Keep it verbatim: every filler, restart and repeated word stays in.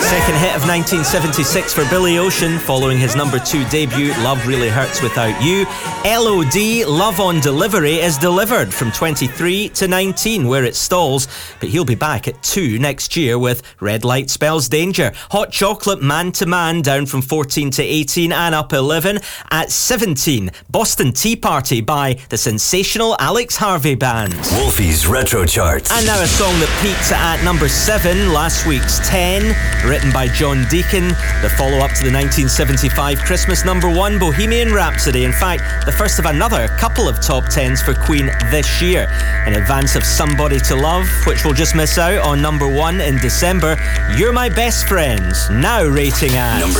Second hit of nineteen seventy-six for Billy Ocean, following his number two debut, Love Really Hurts Without You. L O D, Love on Delivery, is delivered from twenty-three to nineteen, where it stalls, but he'll be back at two next year with Red Light Spells Danger. Hot Chocolate, Man to Man, down from fourteen to eighteen and up eleven. At seventeen, Boston Tea Party by the sensational Alex Harvey Band. Wolfie's Retro Charts. And now a song that peaked at number seven, last week's ten, written by John Deacon, the follow-up to the nineteen seventy-five Christmas number one, Bohemian Rhapsody. In fact, the first of another couple of top tens for Queen this year. In advance of Somebody to Love, which we'll just miss out on number one in December, You're My Best Friends, now rating at... Number